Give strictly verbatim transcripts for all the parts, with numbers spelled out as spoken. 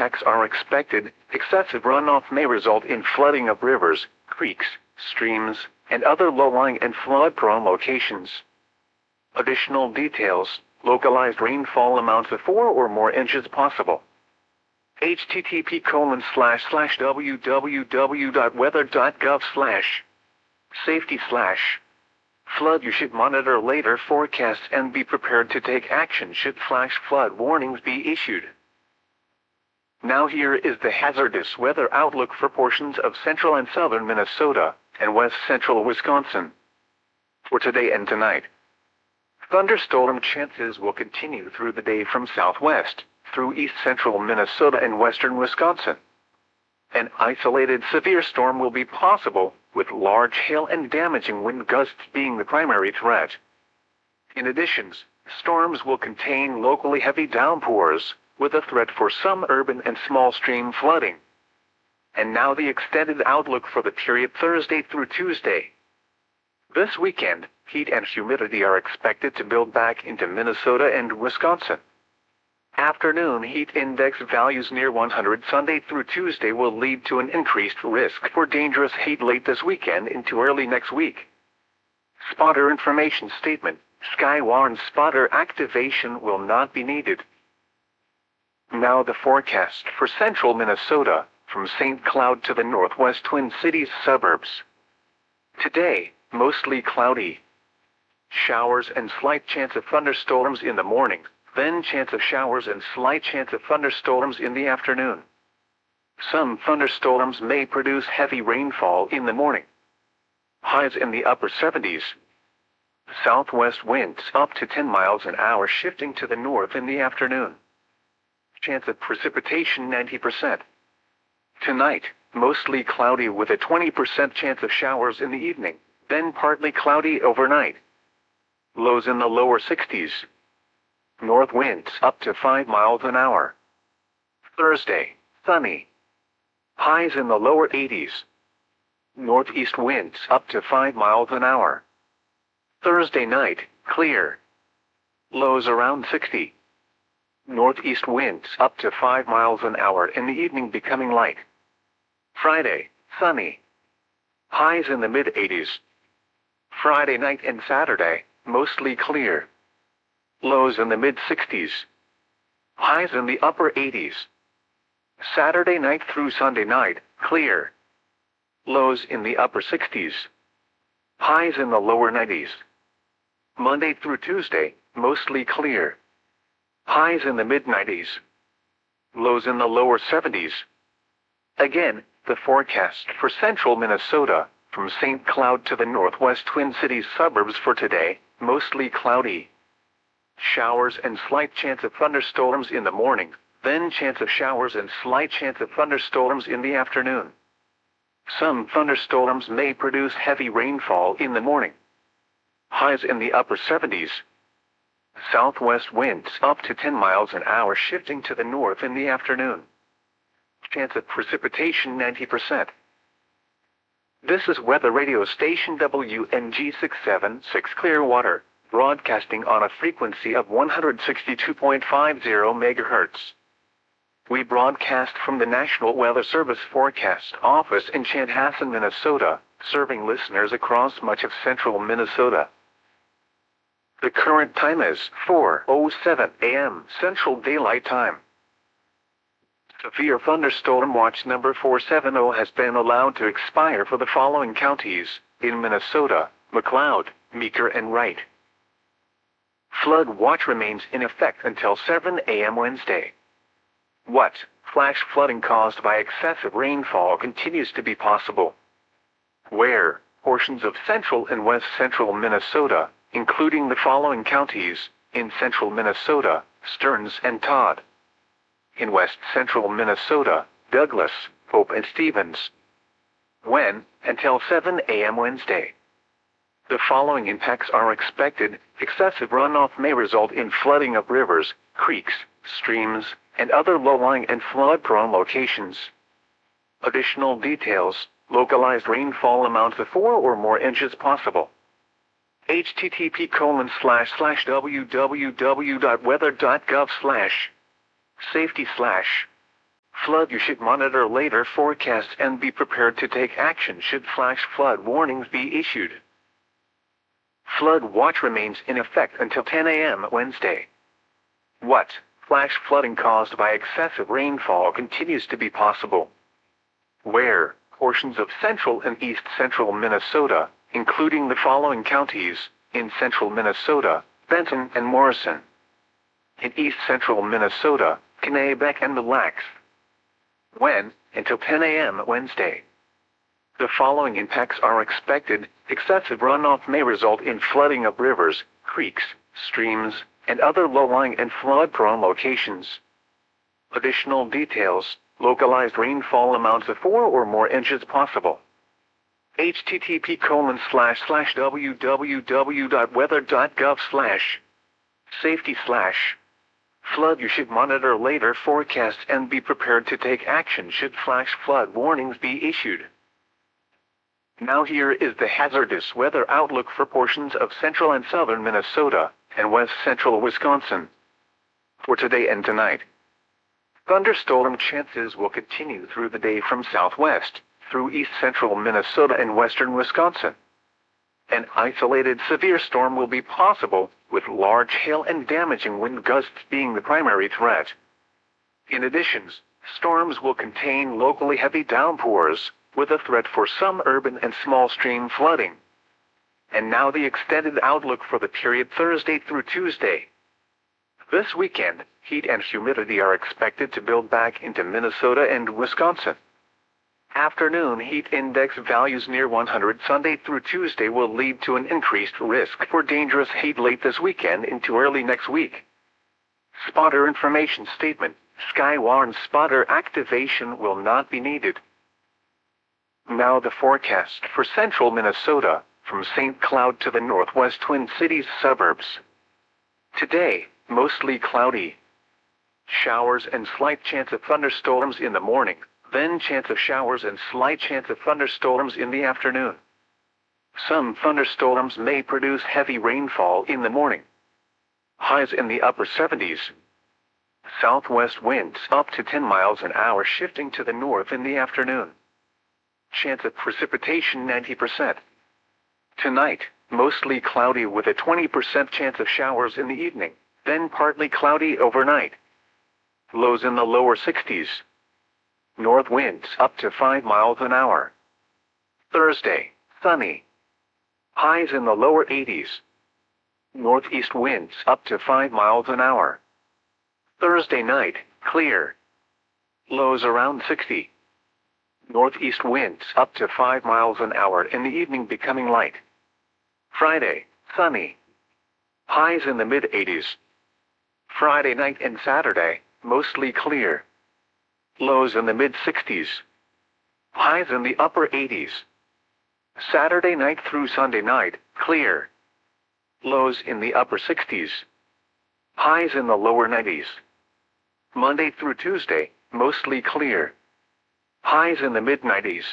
impacts are expected, excessive runoff may result in flooding of rivers, creeks, streams, and other low-lying and flood-prone locations. Additional details, localized rainfall amounts of four or more inches possible. http colon slash slash www.weather.gov slash safety slash flood. You should monitor later forecasts and be prepared to take action should flash flood warnings be issued. Now here is the hazardous weather outlook for portions of central and southern Minnesota and west central Wisconsin for today and tonight. Thunderstorm chances will continue through the day from southwest through east central Minnesota and western Wisconsin. An isolated severe storm will be possible, with large hail and damaging wind gusts being the primary threat. In addition, storms will contain locally heavy downpours, with a threat for some urban and small stream flooding. And now the extended outlook for the period Thursday through Tuesday. This weekend, heat and humidity are expected to build back into Minnesota and Wisconsin. Afternoon heat index values near one hundred Sunday through Tuesday will lead to an increased risk for dangerous heat late this weekend into early next week. Spotter information statement: Skywarn spotter activation will not be needed. Now the forecast for central Minnesota, from Saint Cloud to the northwest Twin Cities suburbs. Today, mostly cloudy. Showers and slight chance of thunderstorms in the morning, then chance of showers and slight chance of thunderstorms in the afternoon. Some thunderstorms may produce heavy rainfall in the morning. Highs in the upper seventies. Southwest winds up to ten miles an hour shifting to the north in the afternoon. Chance of precipitation ninety percent. Tonight, mostly cloudy with a twenty percent chance of showers in the evening, then partly cloudy overnight. Lows in the lower sixties. North winds up to five miles an hour. Thursday, sunny. Highs in the lower eighties. Northeast winds up to five miles an hour. Thursday night, clear. Lows around sixty. Northeast winds up to five miles an hour in the evening becoming light. Friday, sunny. Highs in the mid eighties. Friday night and Saturday, mostly clear. Lows in the mid sixties. Highs in the upper eighties. Saturday night through Sunday night, clear. Lows in the upper sixties. Highs in the lower nineties. Monday through Tuesday, mostly clear. Highs in the mid nineties. Lows in the lower seventies. Again, the forecast for central Minnesota, from Saint Cloud to the northwest Twin Cities suburbs for today, mostly cloudy. Showers and slight chance of thunderstorms in the morning, then chance of showers and slight chance of thunderstorms in the afternoon. Some thunderstorms may produce heavy rainfall in the morning. Highs in the upper seventies. Southwest winds up to ten miles an hour shifting to the north in the afternoon. Chance of precipitation ninety percent. This is weather radio station W N G six seven six Clearwater, broadcasting on a frequency of one hundred sixty-two point five zero megahertz. We broadcast from the National Weather Service Forecast Office in Chanhassen, Minnesota, serving listeners across much of central Minnesota. The current time is four oh seven a m Central Daylight Time. Severe thunderstorm watch number four seven zero has been allowed to expire for the following counties in Minnesota: McLeod, Meeker, and Wright. Flood watch remains in effect until seven a m Wednesday. What? Flash flooding caused by excessive rainfall continues to be possible. Where? Portions of central and west central Minnesota, including the following counties in central Minnesota: Stearns and Todd. In west central Minnesota: Douglas, Pope, and Stevens. When? Until seven a m Wednesday. The following impacts are expected. Excessive runoff may result in flooding of rivers, creeks, streams, and other low-lying and flood-prone locations. Additional details: localized rainfall amounts of four or more inches possible. http colon slash slash www.weather.gov slash safety slash Flood. You should monitor later forecasts and be prepared to take action should flash flood warnings be issued. Flood watch remains in effect until ten A M Wednesday. What? Flash flooding caused by excessive rainfall continues to be possible. Where? Portions of central and east central Minnesota, including the following counties, in central Minnesota, Benton and Morrison. In east central Minnesota, Kennebec and Mille Lacs. When? Until ten A M Wednesday. The following impacts are expected. Excessive runoff may result in flooding of rivers, creeks, streams, and other low-lying and flood-prone locations. Additional details: localized rainfall amounts of four or more inches possible. http colon slash slash www.weather.gov slash safety slash flood. You should monitor later forecasts and be prepared to take action should flash flood warnings be issued. Now here is the hazardous weather outlook for portions of central and southern Minnesota and west central Wisconsin for today and tonight. Thunderstorm chances will continue through the day from southwest through east central Minnesota and western Wisconsin. An isolated severe storm will be possible, with large hail and damaging wind gusts being the primary threat. In addition, storms will contain locally heavy downpours, with a threat for some urban and small stream flooding. And now the extended outlook for the period Thursday through Tuesday. This weekend, heat and humidity are expected to build back into Minnesota and Wisconsin. Afternoon heat index values near one hundred Sunday through Tuesday will lead to an increased risk for dangerous heat late this weekend into early next week. Spotter information statement: Skywarn spotter activation will not be needed. Now the forecast for central Minnesota, from Saint Cloud to the northwest Twin Cities suburbs. Today, mostly cloudy. Showers and slight chance of thunderstorms in the morning, then chance of showers and slight chance of thunderstorms in the afternoon. Some thunderstorms may produce heavy rainfall in the morning. Highs in the upper seventies. Southwest winds up to ten miles an hour shifting to the north in the afternoon. Chance of precipitation ninety percent. Tonight, mostly cloudy with a twenty percent chance of showers in the evening, then partly cloudy overnight. Lows in the lower sixties. North winds up to five miles an hour. Thursday, sunny. Highs in the lower eighties. Northeast winds up to five miles an hour. Thursday night, clear. Lows around sixty. Northeast winds up to five miles an hour in the evening becoming light. Friday, sunny. Highs in the mid eighties. Friday night and Saturday, mostly clear. Lows in the mid sixties. Highs in the upper eighties. Saturday night through Sunday night, clear. Lows in the upper sixties. Highs in the lower nineties. Monday through Tuesday, mostly clear. Highs in the mid nineties.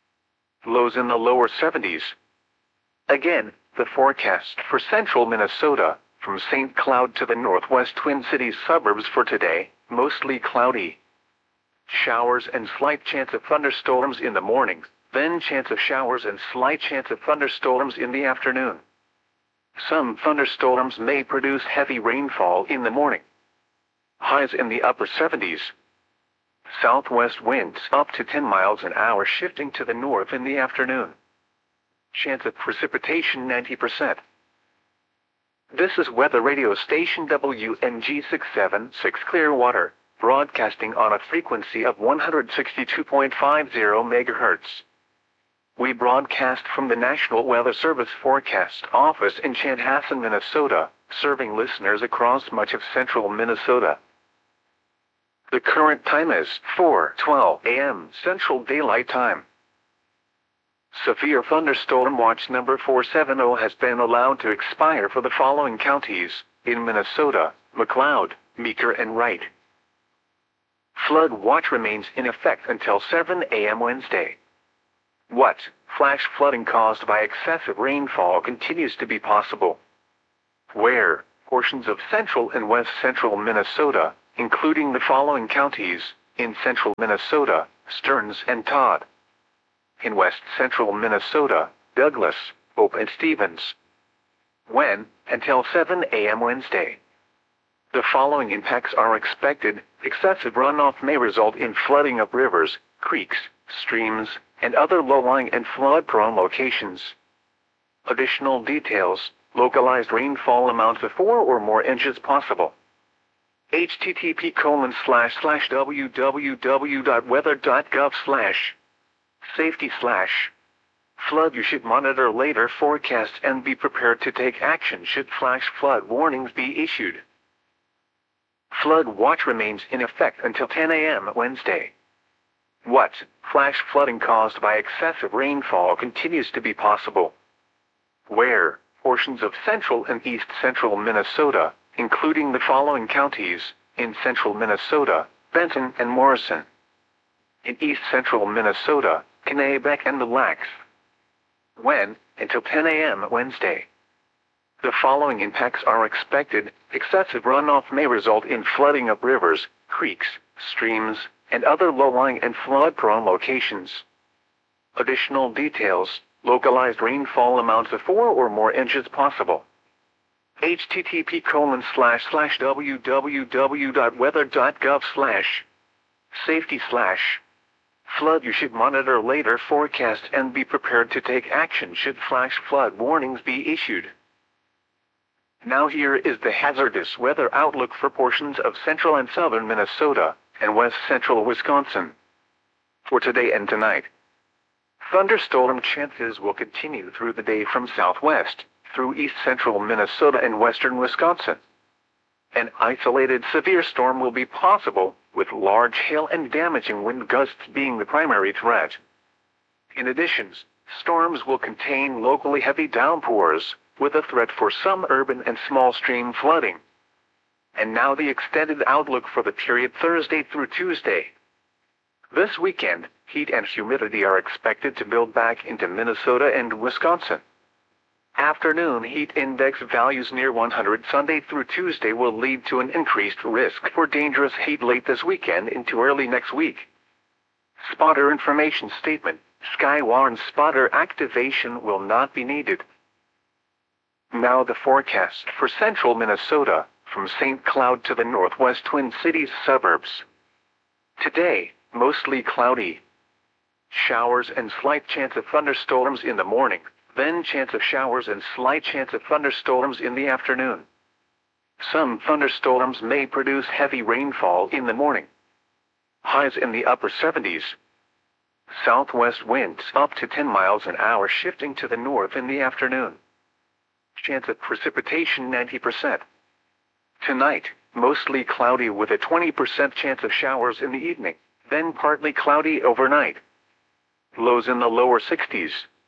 Lows in the lower seventies. Again, the forecast for central Minnesota, from Saint Cloud to the northwest Twin Cities suburbs for today, mostly cloudy. Showers and slight chance of thunderstorms in the morning, then chance of showers and slight chance of thunderstorms in the afternoon. Some thunderstorms may produce heavy rainfall in the morning. Highs in the upper seventies. Southwest winds up to ten miles an hour shifting to the north in the afternoon. Chance of precipitation ninety percent. This is weather radio station W N G six seven six Clearwater, broadcasting on a frequency of one hundred sixty-two point five zero megahertz. We broadcast from the National Weather Service Forecast Office in Chanhassen, Minnesota, serving listeners across much of central Minnesota. The current time is four twelve A M Central Daylight Time. Severe thunderstorm watch number four seventy has been allowed to expire for the following counties, in Minnesota: McLeod, Meeker and Wright. Flood watch remains in effect until seven A M Wednesday. What? Flash flooding caused by excessive rainfall continues to be possible. Where? Portions of central and west central Minnesota, including the following counties, In central Minnesota, Stearns and Todd. In west central Minnesota, Douglas, Hope and Stevens. When? Until seven a m Wednesday. The following impacts are expected. Excessive runoff may result in flooding of rivers, creeks, streams, and other low-lying and flood-prone locations. Additional details: localized rainfall amounts of four or more inches possible. http colon slash slash www.weather.gov slash safety slash flood. You should monitor later forecasts and be prepared to take action should flash flood warnings be issued. Flood watch remains in effect until ten a m Wednesday. What? Flash flooding caused by excessive rainfall continues to be possible. Where? Portions of central and east central Minnesota, including the following counties: in central Minnesota, Benton and Morrison. In east central Minnesota, Kennebec and Mille Lacs. When? Until ten a m Wednesday. The following impacts are expected. Excessive runoff may result in flooding of rivers, creeks, streams, and other low-lying and flood-prone locations. Additional details: localized rainfall amounts of four or more inches possible. http colon slash slash www.weather.gov slash safety slash flood. You should monitor later forecasts and be prepared to take action should flash flood warnings be issued. Now here is the hazardous weather outlook for portions of central and southern Minnesota and west central Wisconsin. For today and tonight, thunderstorm chances will continue through the day from southwest through east central Minnesota and western Wisconsin. An isolated severe storm will be possible, with large hail and damaging wind gusts being the primary threat. In addition, storms will contain locally heavy downpours, with a threat for some urban and small stream flooding. And now the extended outlook for the period Thursday through Tuesday. This weekend, heat and humidity are expected to build back into Minnesota and Wisconsin. Afternoon heat index values near one hundred Sunday through Tuesday will lead to an increased risk for dangerous heat late this weekend into early next week. Spotter information statement: Skywarn spotter activation will not be needed. Now the forecast for central Minnesota, from Saint Cloud to the northwest Twin Cities suburbs. Today, mostly cloudy. Showers and slight chance of thunderstorms in the morning, then chance of showers and slight chance of thunderstorms in the afternoon. Some thunderstorms may produce heavy rainfall in the morning. Highs in the upper seventies. Southwest winds up to ten miles an hour shifting to the north in the afternoon. Chance of precipitation ninety percent. Tonight, mostly cloudy with a twenty percent chance of showers in the evening, then partly cloudy overnight. Lows in the lower sixties.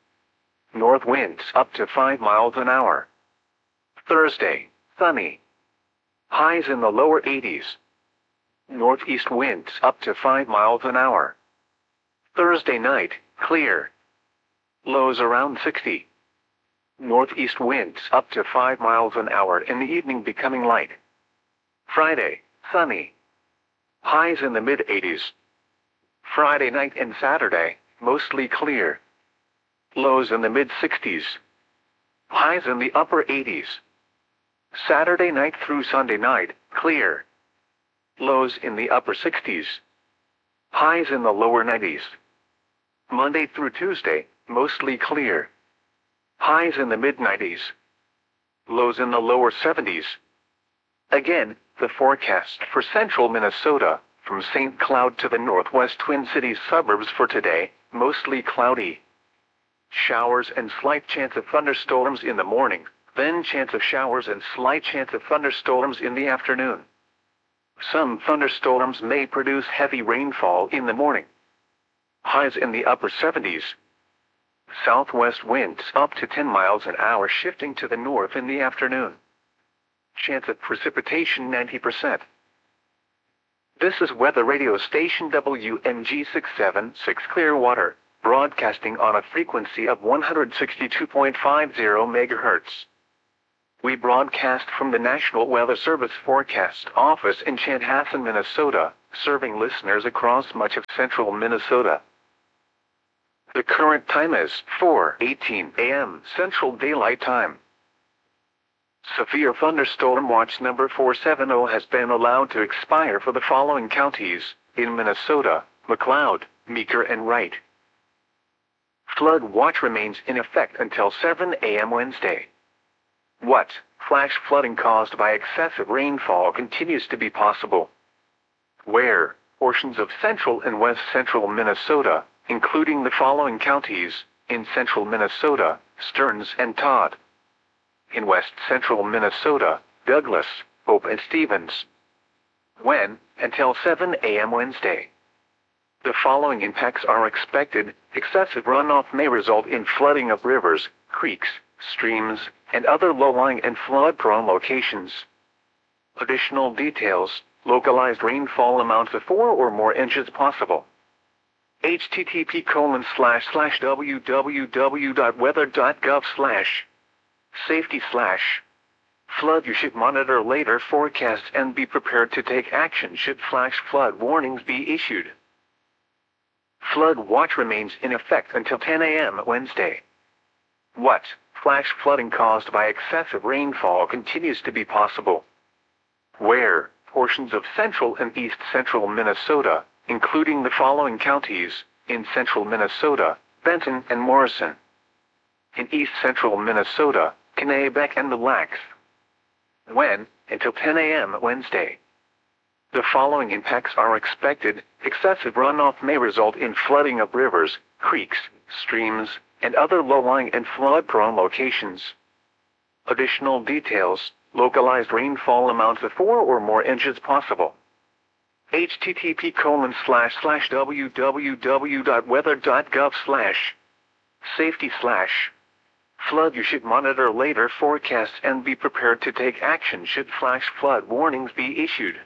North winds up to five miles an hour. Thursday, sunny. Highs in the lower eighties. Northeast winds up to five miles an hour. Thursday night, clear. Lows around sixty. Northeast winds up to five miles an hour in the evening becoming light. Friday, sunny. Highs in the mid eighties. Friday night and Saturday, mostly clear. Lows in the mid sixties. Highs in the upper eighties. Saturday night through Sunday night, clear. Lows in the upper sixties. Highs in the lower nineties. Monday through Tuesday, mostly clear. Highs in the mid nineties. Lows in the lower seventies. Again, the forecast for central Minnesota, from Saint Cloud to the northwest Twin Cities suburbs for today, mostly cloudy. Showers and slight chance of thunderstorms in the morning, then chance of showers and slight chance of thunderstorms in the afternoon. Some thunderstorms may produce heavy rainfall in the morning. Highs in the upper seventies. Southwest winds up to ten miles an hour shifting to the north in the afternoon. Chance of precipitation ninety percent. This is weather radio station W M G six seven six Clearwater, broadcasting on a frequency of one hundred sixty-two point five zero megahertz. We broadcast from the National Weather Service Forecast Office in Chanhassen, Minnesota, serving listeners across much of central Minnesota. The current time is four eighteen a m Central Daylight Time. Severe thunderstorm watch number four seventy has been allowed to expire for the following counties in Minnesota: McLeod, Meeker, and Wright. Flood watch remains in effect until seven a m Wednesday. What? Flash flooding caused by excessive rainfall continues to be possible. Where? Portions of central and west central Minnesota, including the following counties in central Minnesota: Stearns and Todd. In west central Minnesota: Douglas, Hope, and Stevens. When? Until seven a m Wednesday. The following impacts are expected. Excessive runoff may result in flooding of rivers, creeks, streams, and other low-lying and flood-prone locations. Additional details: localized rainfall amounts of four or more inches possible. http colon slash slash www.weather.gov slash safety slash flood. You should monitor later forecasts and be prepared to take action should flash flood warnings be issued. Flood watch remains in effect until ten a m Wednesday. What? Flash flooding caused by excessive rainfall continues to be possible. Where? Portions of central and east central Minnesota, including the following counties in central Minnesota: Benton and Morrison. In east central Minnesota: Kennebec and Mille Lacs. When? Until ten a m Wednesday. The following impacts are expected. Excessive runoff may result in flooding of rivers, creeks, streams, and other low-lying and flood-prone locations. Additional details: localized rainfall amounts of four or more inches possible. http colon slash slash www.weather.gov slash safety slash flood. You should monitor later forecasts and be prepared to take action should flash flood warnings be issued.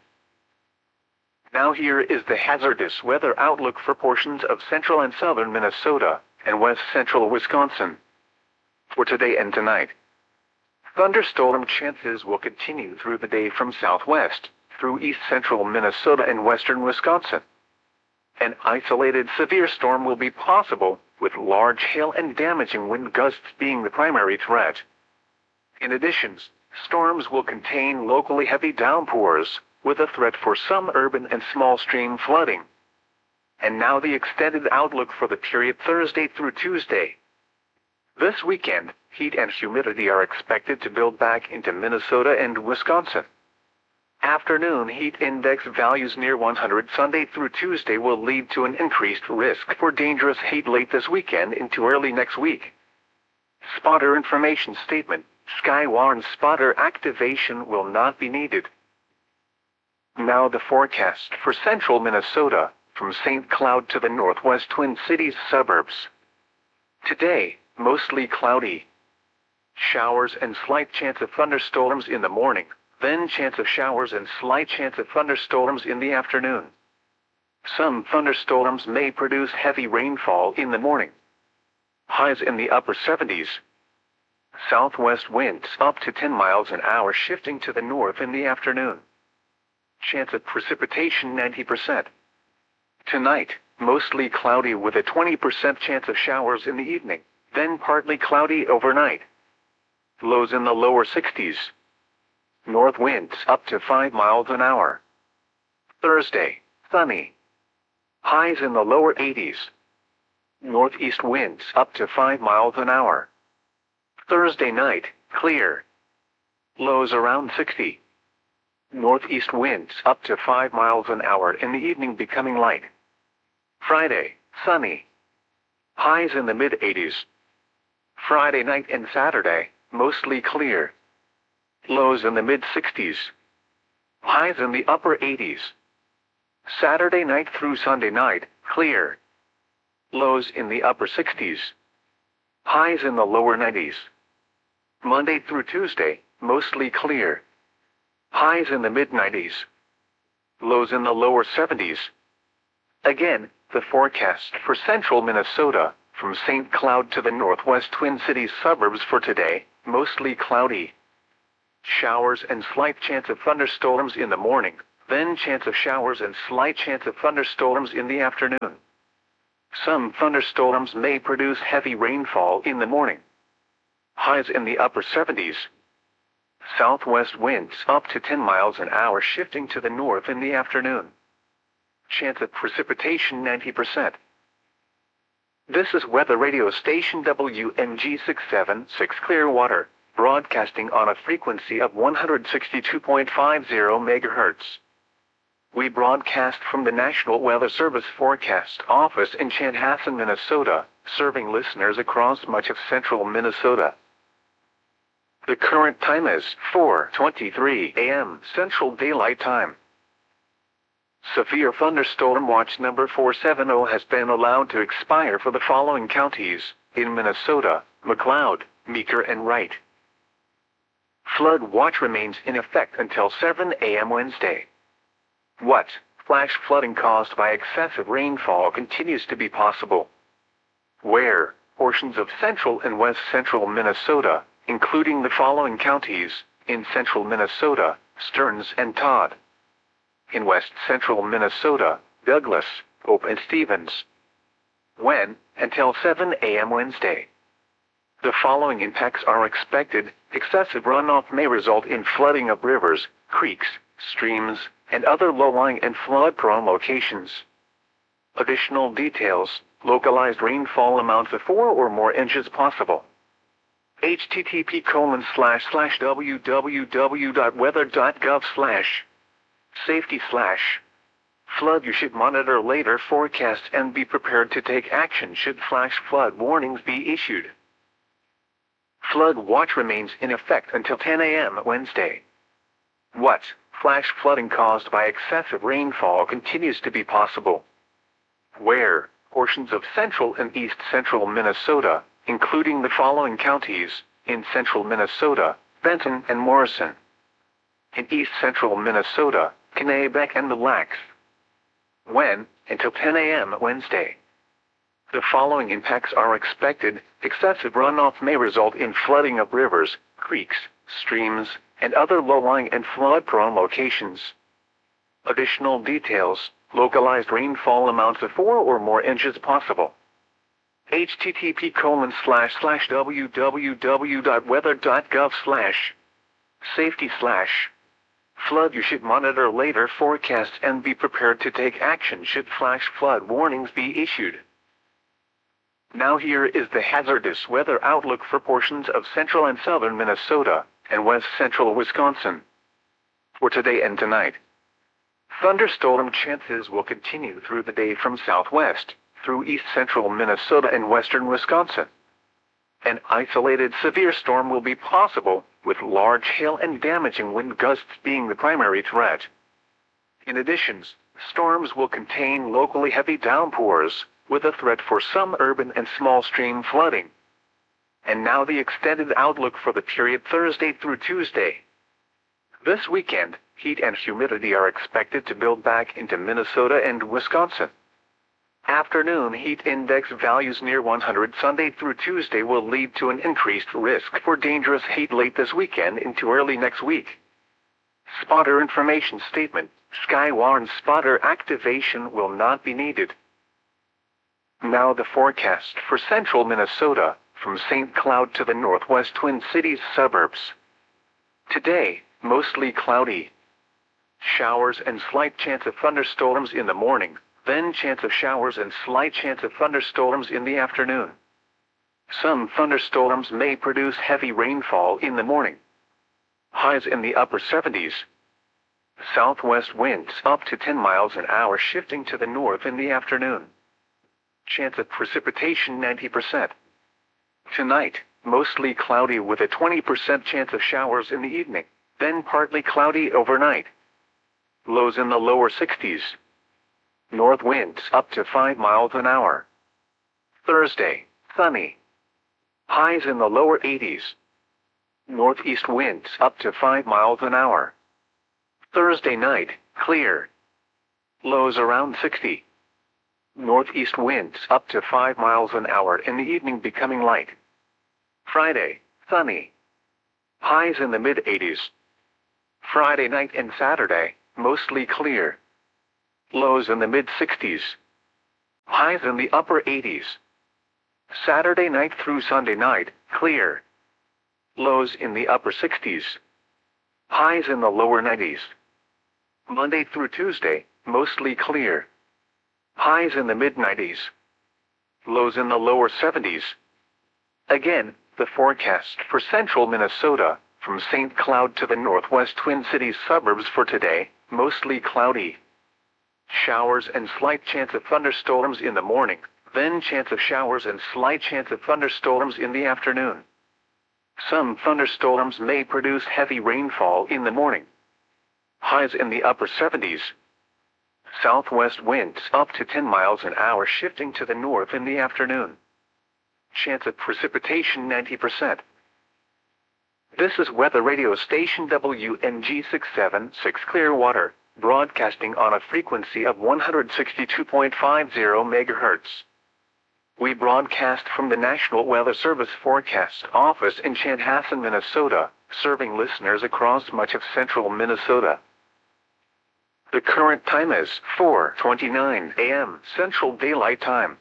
Now here is the hazardous weather outlook for portions of central and southern Minnesota and west central Wisconsin for today and tonight. Thunderstorm chances will continue through the day from southwest through east central Minnesota and western Wisconsin. An isolated severe storm will be possible, with large hail and damaging wind gusts being the primary threat. In addition, storms will contain locally heavy downpours, with a threat for some urban and small stream flooding. And now the extended outlook for the period Thursday through Tuesday. This weekend, heat and humidity are expected to build back into Minnesota and Wisconsin. Afternoon heat index values near one hundred Sunday through Tuesday will lead to an increased risk for dangerous heat late this weekend into early next week. Spotter information statement: Skywarn spotter activation will not be needed. Now the forecast for central Minnesota, from Saint Cloud to the northwest Twin Cities suburbs. Today, mostly cloudy. Showers and slight chance of thunderstorms in the morning, then chance of showers and slight chance of thunderstorms in the afternoon. Some thunderstorms may produce heavy rainfall in the morning. Highs in the upper seventies. Southwest winds up to ten miles an hour shifting to the north in the afternoon. Chance of precipitation ninety percent. Tonight, mostly cloudy with a twenty percent chance of showers in the evening, then partly cloudy overnight. Lows in the lower sixties. North winds up to five miles an hour. Thursday, sunny. Highs in the lower eighties. Northeast winds up to five miles an hour. Thursday night, clear. Lows around sixty. Northeast winds up to five miles an hour in the evening becoming light. Friday, sunny. Highs in the mid eighties. Friday night and Saturday, mostly clear. Lows in the mid sixties. Highs in the upper eighties. Saturday night through Sunday night, clear. Lows in the upper sixties. Highs in the lower nineties. Monday through Tuesday, mostly clear. Highs in the mid nineties. Lows in the lower seventies. Again, the forecast for central Minnesota, from Saint Cloud to the northwest Twin Cities suburbs for today, mostly cloudy. Showers and slight chance of thunderstorms in the morning, then chance of showers and slight chance of thunderstorms in the afternoon. Some thunderstorms may produce heavy rainfall in the morning. Highs in the upper seventies. Southwest winds up to ten miles an hour shifting to the north in the afternoon. Chance of precipitation ninety percent. This is Weather Radio Station W M G six seven six Clearwater, broadcasting on a frequency of one hundred sixty-two point five zero megahertz. We broadcast from the National Weather Service Forecast Office in Chanhassen, Minnesota, serving listeners across much of central Minnesota. The current time is four twenty-three a m Central Daylight Time. Severe thunderstorm watch number four seventy has been allowed to expire for the following counties in Minnesota: McLeod, Meeker, and Wright. Flood watch remains in effect until seven a m Wednesday. What? Flash flooding caused by excessive rainfall continues to be possible. Where? Portions of central and west central Minnesota, including the following counties in central Minnesota: Stearns and Todd. In west central Minnesota: Douglas, Hope, and Stevens. When? Until seven a m Wednesday. The following impacts are expected. Excessive runoff may result in flooding of rivers, creeks, streams, and other low-lying and flood-prone locations. Additional details: localized rainfall amounts of four or more inches possible. http colon slash slash www.weather.gov slash safety slash flood. You should monitor later forecasts and be prepared to take action should flash flood warnings be issued. Flood watch remains in effect until ten a m Wednesday. What? Flash flooding caused by excessive rainfall continues to be possible. Where? Portions of central and east central Minnesota, including the following counties in central Minnesota: Benton and Morrison. In east central Minnesota: Kennebec and Mille Lacs. When? Until ten a m Wednesday. The following impacts are expected. Excessive runoff may result in flooding of rivers, creeks, streams, and other low-lying and flood-prone locations. Additional details: localized rainfall amounts of four or more inches possible. http colon slash slash www.weather.gov slash safety slash flood. You should monitor later forecasts and be prepared to take action should flash flood warnings be issued. Now here is the hazardous weather outlook for portions of central and southern Minnesota and west central Wisconsin. For today and tonight, thunderstorm chances will continue through the day from southwest through east central Minnesota and western Wisconsin. An isolated severe storm will be possible, with large hail and damaging wind gusts being the primary threat. In addition, storms will contain locally heavy downpours, with a threat for some urban and small stream flooding. And now the extended outlook for the period Thursday through Tuesday. This weekend, heat and humidity are expected to build back into Minnesota and Wisconsin. Afternoon heat index values near one hundred Sunday through Tuesday will lead to an increased risk for dangerous heat late this weekend into early next week. Spotter information statement: Skywarn spotter activation will not be needed. Now the forecast for central Minnesota, from Saint Cloud to the northwest Twin Cities suburbs. Today, mostly cloudy. Showers and slight chance of thunderstorms in the morning, then chance of showers and slight chance of thunderstorms in the afternoon. Some thunderstorms may produce heavy rainfall in the morning. Highs in the upper seventies. Southwest winds up to ten miles an hour shifting to the north in the afternoon. Chance of precipitation ninety percent. Tonight, mostly cloudy with a twenty percent chance of showers in the evening, then partly cloudy overnight. Lows in the lower sixties. North winds up to five miles an hour. Thursday, sunny. Highs in the lower eighties. Northeast winds up to five miles an hour. Thursday night, clear. Lows around sixty. Northeast winds up to five miles an hour in the evening becoming light. Friday, sunny. Highs in the mid eighties. Friday night and Saturday, mostly clear. Lows in the mid sixties. Highs in the upper eighties. Saturday night through Sunday night, clear. Lows in the upper sixties. Highs in the lower nineties. Monday through Tuesday, mostly clear. Highs in the mid nineties. Lows in the lower seventies. Again, the forecast for central Minnesota, from Saint Cloud to the northwest Twin Cities suburbs for today, mostly cloudy. Showers and slight chance of thunderstorms in the morning, then chance of showers and slight chance of thunderstorms in the afternoon. Some thunderstorms may produce heavy rainfall in the morning. Highs in the upper seventies. Southwest winds up to ten miles an hour shifting to the north in the afternoon. Chance of precipitation ninety percent. This is weather radio station W N G six seven six Clearwater, broadcasting on a frequency of one hundred sixty-two point five zero megahertz. We broadcast from the National Weather Service Forecast Office in Chanhassen, Minnesota, serving listeners across much of central Minnesota. The current time is four twenty-nine a m Central Daylight Time.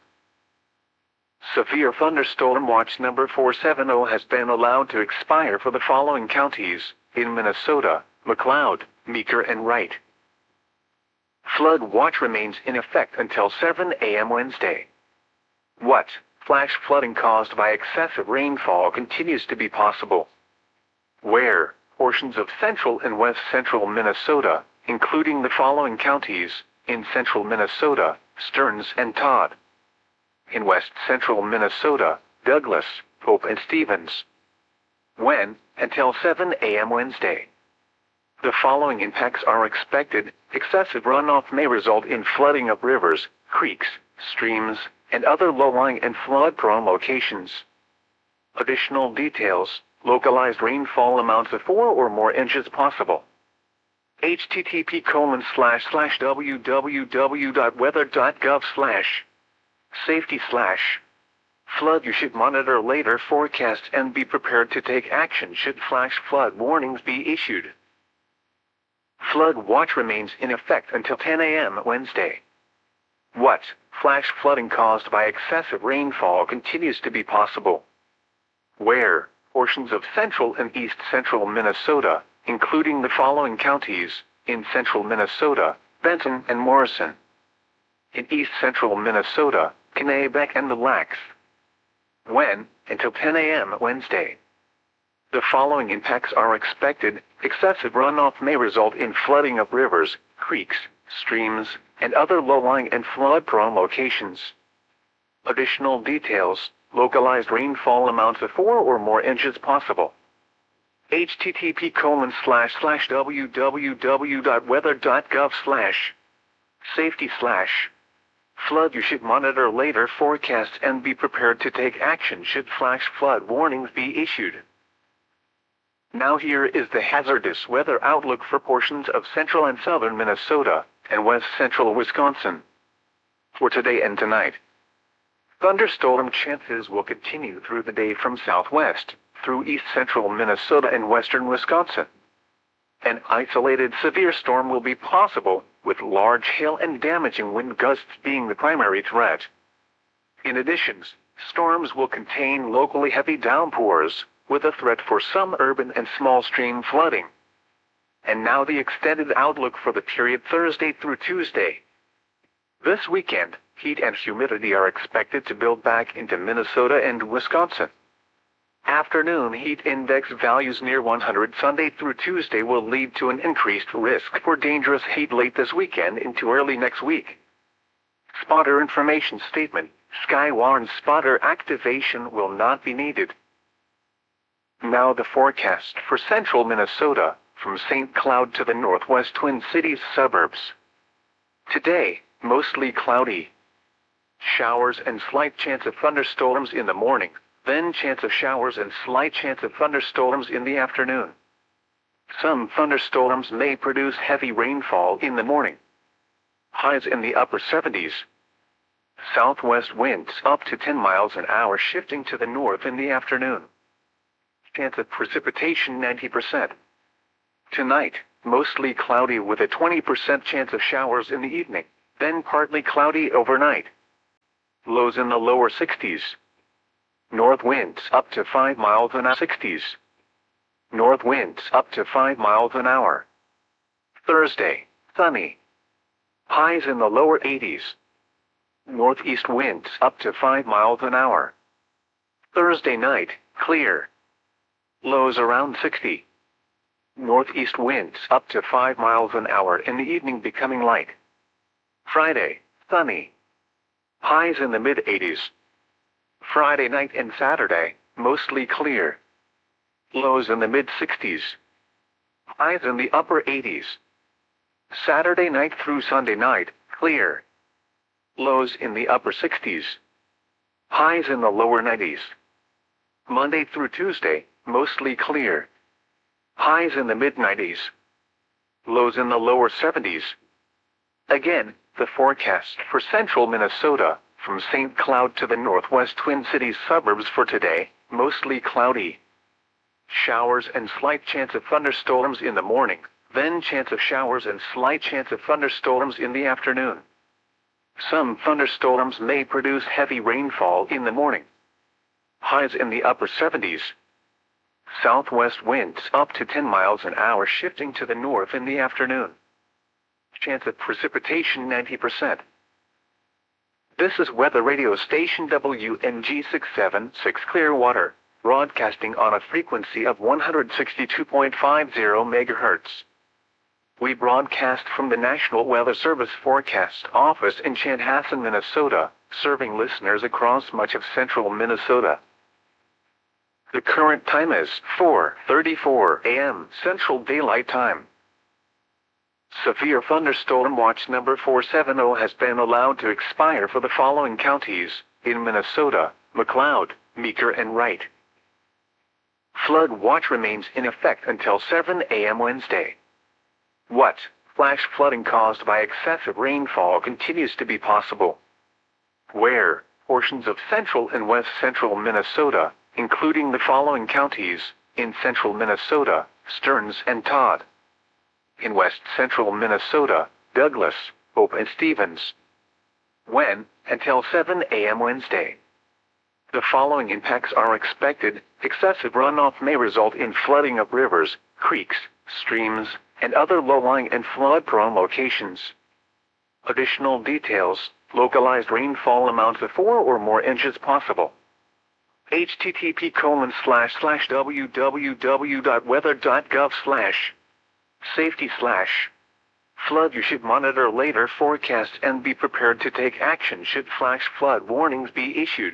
Severe thunderstorm watch number four seventy has been allowed to expire for the following counties in Minnesota: McLeod, Meeker, and Wright. Flood watch remains in effect until seven a m Wednesday. What? Flash flooding caused by excessive rainfall continues to be possible. Where? Portions of central and west central Minnesota, including the following counties in central Minnesota: Stearns and Todd. In west central Minnesota: Douglas, Pope, and Stevens. When? Until seven a m Wednesday. The following impacts are expected. Excessive runoff may result in flooding of rivers, creeks, streams, and other low-lying and flood-prone locations. Additional details: localized rainfall amounts of four or more inches possible. http colon slash slash www.weather.gov slash safety slash flood. You should monitor later forecasts and be prepared to take action should flash flood warnings be issued. Flood watch remains in effect until ten a m Wednesday. What? Flash flooding caused by excessive rainfall continues to be possible. Where? Portions of central and east central Minnesota, including the following counties in central Minnesota: Benton and Morrison. In east central Minnesota: Kennebec and Mille Lacs. When? Until ten a m Wednesday. The following impacts are expected. Excessive runoff may result in flooding of rivers, creeks, streams, and other low-lying and flood-prone locations. Additional details: localized rainfall amounts of four or more inches possible. http colon slash slash www.weather.gov slash safety slash flood. You should monitor later forecasts and be prepared to take action should flash flood warnings be issued. Now here is the hazardous weather outlook for portions of central and southern Minnesota and west central Wisconsin for today and tonight. Thunderstorm chances will continue through the day from southwest through east central Minnesota and western Wisconsin. An isolated severe storm will be possible, with large hail and damaging wind gusts being the primary threat. In addition, storms will contain locally heavy downpours, with a threat for some urban and small stream flooding. And now the extended outlook for the period Thursday through Tuesday. This weekend, heat and humidity are expected to build back into Minnesota and Wisconsin. Afternoon heat index values near one hundred Sunday through Tuesday will lead to an increased risk for dangerous heat late this weekend into early next week. Spotter information statement: Skywarn spotter activation will not be needed. Now the forecast for central Minnesota, from Saint Cloud to the northwest Twin Cities suburbs. Today, mostly cloudy. Showers and slight chance of thunderstorms in the morning, then chance of showers and slight chance of thunderstorms in the afternoon. Some thunderstorms may produce heavy rainfall in the morning. Highs in the upper seventies. Southwest winds up to ten miles an hour shifting to the north in the afternoon. Chance of precipitation ninety percent. Tonight, mostly cloudy with a twenty percent chance of showers in the evening, then partly cloudy overnight. Lows in the lower sixties. North winds up to five miles an hour. sixties. North winds up to five miles an hour. Thursday, sunny. Highs in the lower eighties. Northeast winds up to five miles an hour. Thursday night, clear. Lows around sixty. Northeast winds up to five miles an hour in the evening becoming light. Friday, sunny. Highs in the mid eighties. Friday night and Saturday, mostly clear. Lows in the mid sixties. Highs in the upper eighties. Saturday night through Sunday night, clear. Lows in the upper sixties. Highs in the lower nineties. Monday through Tuesday, mostly clear. Highs in the mid nineties. Lows in the lower seventies. Again, the forecast for central Minnesota, from Saint Cloud to the northwest Twin Cities suburbs for today, mostly cloudy. Showers and slight chance of thunderstorms in the morning, then chance of showers and slight chance of thunderstorms in the afternoon. Some thunderstorms may produce heavy rainfall in the morning. Highs in the upper seventies. Southwest winds up to ten miles an hour shifting to the north in the afternoon. Chance of precipitation ninety percent. This is weather radio station W N G six seven six Clearwater, broadcasting on a frequency of one hundred sixty-two point five zero megahertz. We broadcast from the National Weather Service Forecast Office in Chanhassen, Minnesota, serving listeners across much of central Minnesota. The current time is four thirty-four a m Central Daylight Time. Severe thunderstorm watch number four seventy has been allowed to expire for the following counties in Minnesota: McLeod, Meeker, and Wright. Flood watch remains in effect until seven a m Wednesday. What? Flash flooding caused by excessive rainfall continues to be possible. Where? Portions of central and west central Minnesota, including the following counties in central Minnesota: Stearns and Todd. In west central Minnesota: Douglas, Hope, and Stevens. When? Until seven a m Wednesday. The following impacts are expected. Excessive runoff may result in flooding of rivers, creeks, streams, and other low-lying and flood-prone locations. Additional details: localized rainfall amounts of four or more inches possible. http colon slash slash www.weather.gov slash safety slash flood. You should monitor later forecasts and be prepared to take action should flash flood warnings be issued.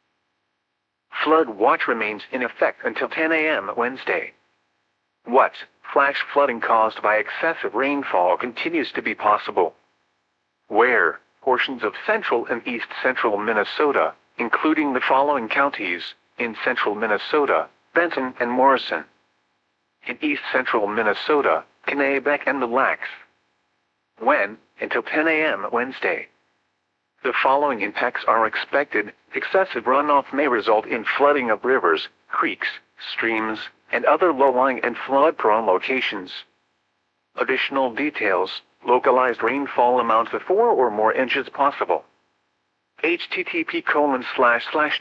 Flood watch remains in effect until ten a m Wednesday. What? Flash flooding caused by excessive rainfall continues to be possible. Where? Portions of central and east central Minnesota, including the following counties in central Minnesota: Benton and Morrison. In east central Minnesota: Kennebec and Mille Lacs. When? Until ten a m Wednesday. The following impacts are expected. Excessive runoff may result in flooding of rivers, creeks, streams, and other low-lying and flood-prone locations. Additional details: localized rainfall amounts of four or more inches possible. http colon slash slash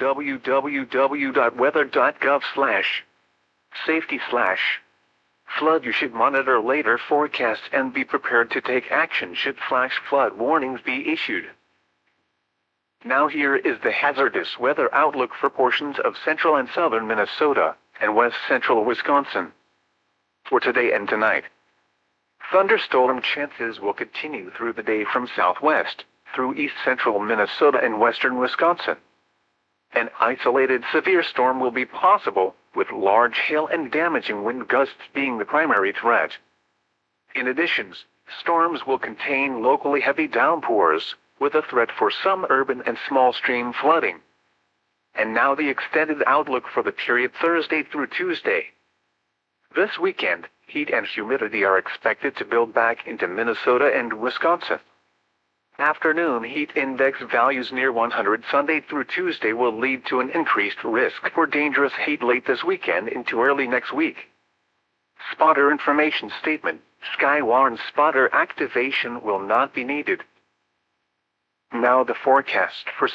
www.weather.gov slash safety slash flood. You should monitor later forecasts and be prepared to take action should flash flood warnings be issued. Now here is the hazardous weather outlook for portions of central and southern Minnesota and west central Wisconsin. For today and tonight, thunderstorm chances will continue through the day from southwest through east central Minnesota and western Wisconsin. An isolated severe storm will be possible, with large hail and damaging wind gusts being the primary threat. In addition, storms will contain locally heavy downpours, with a threat for some urban and small stream flooding. And now the extended outlook for the period Thursday through Tuesday. This weekend, heat and humidity are expected to build back into Minnesota and Wisconsin. Afternoon heat index values near one hundred Sunday through Tuesday will lead to an increased risk for dangerous heat late this weekend into early next week. Spotter information statement. Sky warns spotter activation will not be needed. Now the forecast for